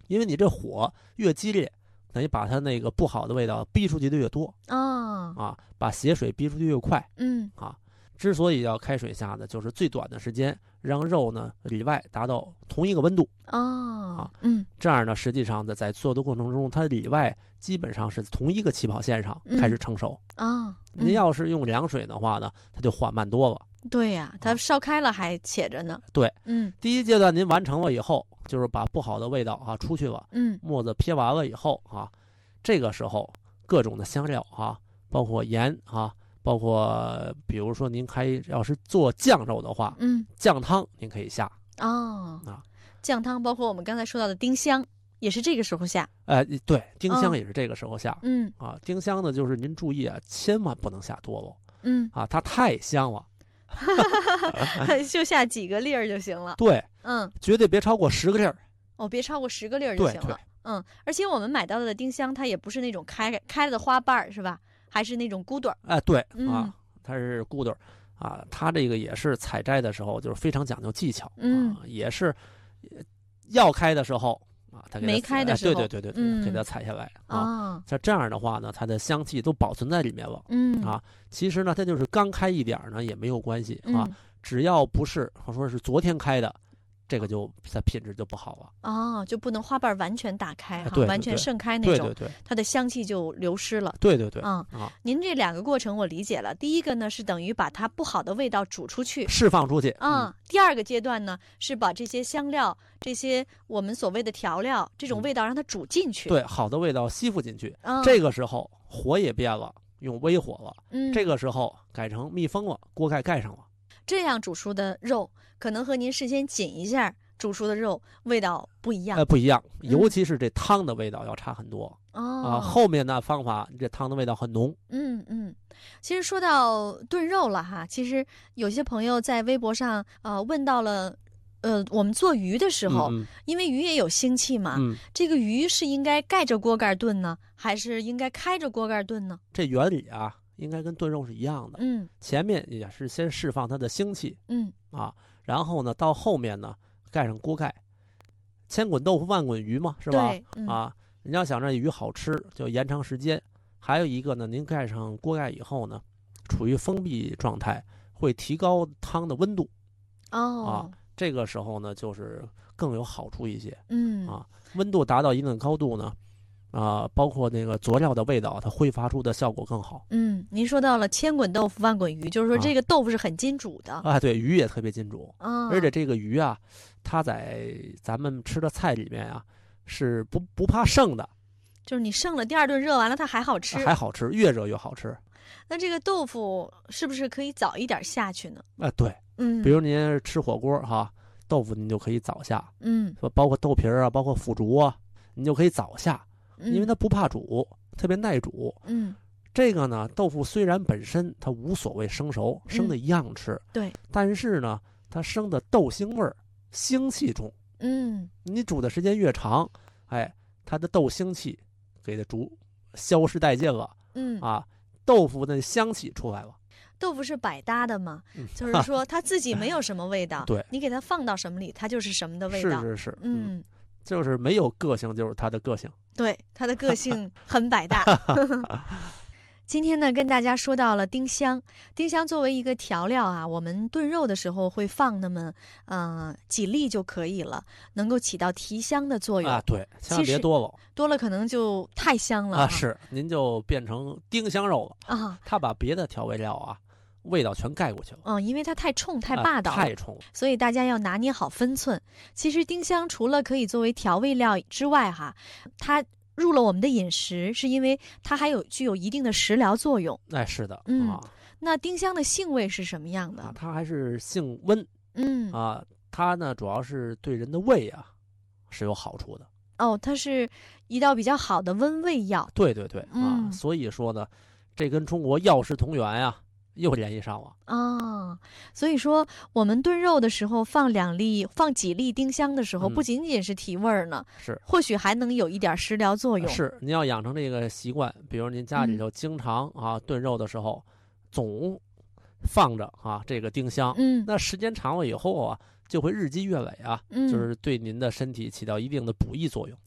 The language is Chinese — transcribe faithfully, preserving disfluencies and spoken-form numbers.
因为你这火越激烈，等于把它那个不好的味道逼出去的越多哦， 啊，把血水逼出去越快嗯啊。之所以要开水下呢，就是最短的时间让肉呢里外达到同一个温度哦啊， 嗯这样呢，实际上在在做的过程中，它里外基本上是同一个起跑线上开始成熟。 哦，嗯您要是用凉水的话呢，它就缓慢多了。 对呀、它烧开了还且着呢。 对， 嗯第一阶段您完成了以后，就是把不好的味道啊出去了， 嗯沫子撇完了以后啊，这个时候各种的香料啊，包括盐啊，包括比如说您还要是做酱肉的话， 嗯酱汤您可以下哦啊， 酱汤包括我们刚才说到的丁香，也是这个时候下。 哎，对，丁香哦也是这个时候下、 嗯啊。丁香呢，就是您注意啊，千万不能下多了嗯， 啊，它太香了。 就下几个粒儿就行了。 对， 嗯， 绝对别超过十个粒儿。 哦，别超过十个粒儿就对对行了。嗯，而且我们买到的丁香，它也不是那种开开了的花瓣儿，是吧？还是那种骨朵儿。 哎，对嗯啊，它是骨朵儿啊，它这个也是采摘的时候就是非常讲究技巧， 嗯啊，也是呃要开的时候啊，它给它没开的哎时候对对对对对， 嗯给它采下来啊。 哦， 像这样的话呢，它的香气都保存在里面了嗯啊。其实呢，它就是刚开一点儿呢也没有关系啊， 嗯只要不是我说是昨天开的，这个就它品质就不好了。 哦，就不能花瓣完全打开哈， 对对完全对盛开那种， 对对对它的香气就流失了。 对对对嗯啊， 您这两个过程我理解了，第一个呢是等于把它不好的味道煮出去。 释放出去。 啊、第二个阶段呢是把这些香料、这些我们所谓的调料这种嗯味道让它煮进去。， 对，好的味道吸附进去。 嗯、 这个时候火也变了，用微火了。 嗯， 这个时候改成密封了，锅盖盖上了。 这样煮出的肉可能和您事先紧一下煮出的肉味道不一样。 呃，不一样， 嗯尤其是这汤的味道要差很多哦， 啊。后面的方法，这汤的味道很浓。 嗯嗯，其实说到炖肉了哈，其实有些朋友在微博上呃问到了。呃，我们做鱼的时候， 嗯因为鱼也有腥气嘛， 嗯， 这个鱼是应该盖着锅盖炖呢，还是应该开着锅盖炖呢？ 这原理啊，应该跟炖肉是一样的。 嗯前面也是先释放它的腥气嗯啊，然后呢，到后面呢，盖上锅盖。千滚豆腐万滚鱼嘛，是吧？ 对，嗯、 啊，你要想让鱼好吃，就延长时间。还有一个呢，您盖上锅盖以后呢，处于封闭状态，会提高汤的温度。 哦， 啊这个时候呢，就是更有好处一些。 嗯啊温度达到一定的高度呢，啊，包括那个佐料的味道，它挥发出的效果更好。 嗯，您说到了千滚豆腐万滚鱼，就是说啊这个豆腐是很金煮的， 啊，对，鱼也特别金煮， 啊， 而且这个鱼啊，它在咱们吃的菜里面啊，是不不怕剩的， 就是你剩了第二顿热完了，它还好吃。 还好吃，越热越好吃。 那这个豆腐是不是可以早一点下去呢？ 啊，对， 嗯， 比如您吃火锅哈，豆腐您就可以早下， 嗯， 包括豆皮儿啊，包括腐竹啊，你就可以早下， 嗯， 因为它不怕煮，特别耐煮。 嗯这个呢，豆腐虽然本身它无所谓生熟，生的一样吃， 对， 但是呢，它生的豆腥味儿，腥气重。 嗯你煮的时间越长，哎，它的豆腥气给它煮消失殆尽了嗯， 啊，豆腐的香气出来了。 豆腐是百搭的嘛， 嗯就是说它自己没有什么味道， 对， 你给它放到什么里，它就是什么的味道。 是是是， 嗯， 就是没有个性，就是它的个性。 对，它的个性很百搭。今天呢，跟大家说到了丁香。丁香作为一个调料啊，我们炖肉的时候会放那么呃几粒就可以了，能够起到提香的作用。 啊，对，千万其实别多了多了可能就太香了啊， 哈是，您就变成丁香肉了。 啊， 它把别的调味料啊味道全盖过去了， 嗯，因为它太冲太啊霸道了， 太冲了。 所以大家要拿捏好分寸。其实丁香除了可以作为调味料之外，哈，它入了我们的饮食，是因为它还有具有一定的食疗作用。 哎，是的， 嗯啊， 那丁香的性味是什么样啊的？ 它还是性温嗯， 啊，它呢主要是对人的胃啊是有好处的。 哦，它是一道比较好的温胃药。 对对对啊， 嗯所以说呢，这跟中国药食同源呀、又联系上了。 啊，所以说我们炖肉的时候放两粒、放几粒丁香的时候， 嗯不仅仅是提味儿呢， 是或许还能有一点食疗作用。 是，您要养成这个习惯，比如您家里头经常啊炖肉的时候，总放着啊这个丁香， 嗯那时间长了以后啊，就会日积月累啊， 嗯， 就是对您的身体起到一定的补益作用。